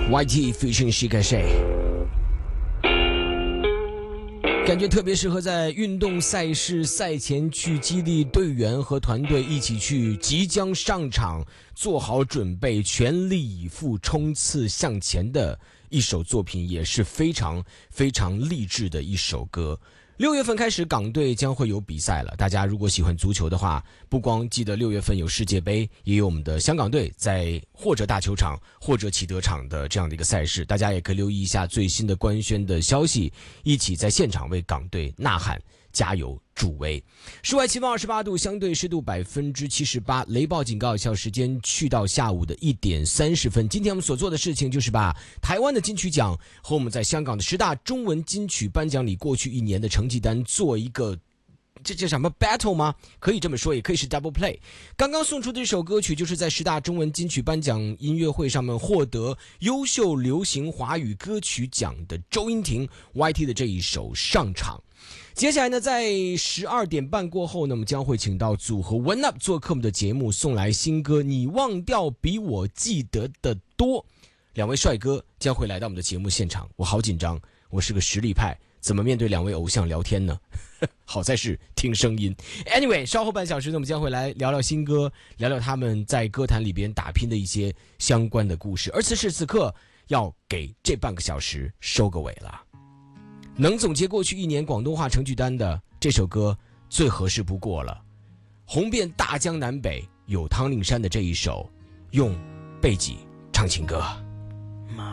YT featuring Shika Shay， 感觉特别适合在运动赛事赛前去激励队员和团队一起去即将上场做好准备，全力以赴冲刺向前的一首作品，也是非常非常励志的一首歌。6月份开始港队将会有比赛了，大家如果喜欢足球的话，不光记得6月份有世界杯，也有我们的香港队在或者大球场或者启德场的这样的一个赛事，大家也可以留意一下最新的官宣的消息，一起在现场为港队呐喊加油助威。室外气温28度，相对湿度78%，雷暴警告有效时间去到下午的1点30分。今天我们所做的事情就是把台湾的金曲奖和我们在香港的10大中文金曲颁奖礼过去1年的成绩单做一个，这叫什么 battle 吗？可以这么说，也可以是 double play。刚刚送出的这首歌曲就是在10大中文金曲颁奖音乐会上面获得优秀流行华语歌曲奖的周英婷 YT 的这一首上场。接下来呢，在12点半过后呢，我们将会请到组合 One Up 做客我们的节目，送来新歌《你忘掉比我记得的多》。2位帅哥将会来到我们的节目现场，我好紧张，我是个实力派，怎么面对2位偶像聊天呢？好在是听声音。Anyway， 稍后半小时呢，我们将会来聊聊新歌，聊聊他们在歌坛里边打拼的一些相关的故事。而此时此刻，要给这半个小时收个尾了。能总结过去1年广东话成绩单的这首歌最合适不过了，红遍大江南北有汤令山的这一首，用背脊唱情歌。